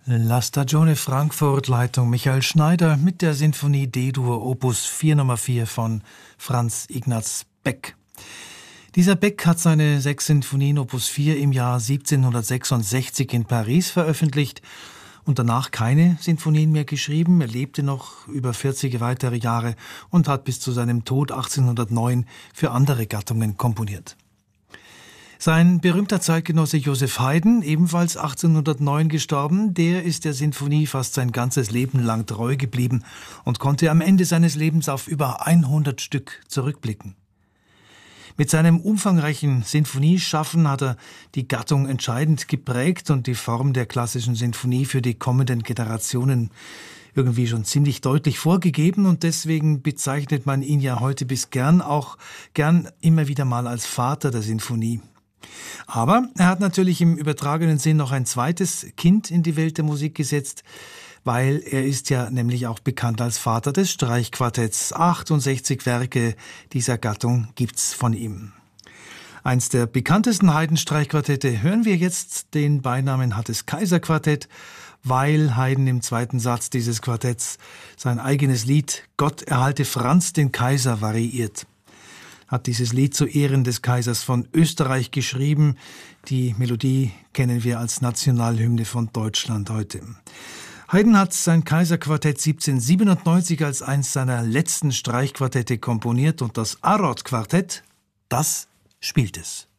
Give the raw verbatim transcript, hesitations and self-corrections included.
La Stagione Frankfurt, Leitung Michael Schneider mit der Sinfonie D-Dur Opus vier Nummer vier von Franz Ignaz Beck. Dieser Beck hat seine sechs Sinfonien Opus vier im Jahr siebzehnhundertsechsundsechzig in Paris veröffentlicht und danach keine Sinfonien mehr geschrieben. Er lebte noch über vierzig weitere Jahre und hat bis zu seinem Tod achtzehnhundertneun für andere Gattungen komponiert. Sein berühmter Zeitgenosse Joseph Haydn, ebenfalls achtzehnhundertneun gestorben, der ist der Sinfonie fast sein ganzes Leben lang treu geblieben und konnte am Ende seines Lebens auf über hundert Stück zurückblicken. Mit seinem umfangreichen Sinfonieschaffen hat er die Gattung entscheidend geprägt und die Form der klassischen Sinfonie für die kommenden Generationen irgendwie schon ziemlich deutlich vorgegeben, und deswegen bezeichnet man ihn ja heute bis gern auch gern immer wieder mal als Vater der Sinfonie. Aber er hat natürlich im übertragenen Sinn noch ein zweites Kind in die Welt der Musik gesetzt, weil er ist ja nämlich auch bekannt als Vater des Streichquartetts. achtundsechzig Werke dieser Gattung gibt's von ihm. Eins der bekanntesten Haydn-Streichquartette hören wir jetzt. Den Beinamen hat es Kaiserquartett, weil Haydn im zweiten Satz dieses Quartetts sein eigenes Lied »Gott erhalte Franz den Kaiser« variiert. Hat dieses Lied zu Ehren des Kaisers von Österreich geschrieben. Die Melodie kennen wir als Nationalhymne von Deutschland heute. Haydn hat sein Kaiserquartett siebzehnhundertsiebenundneunzig als eins seiner letzten Streichquartette komponiert und das Arod-Quartett, das spielt es.